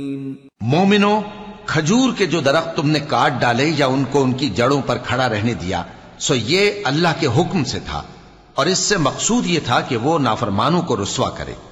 मोमिनो, खजूर के जो दरख्त तुमने काट डाले या उनको उनकी जड़ों पर खड़ा रहने दिया, सो ये अल्लाह के हुक्म से था और इससे मकसूद ये था कि वो नाफरमानों को रुस्वा करे।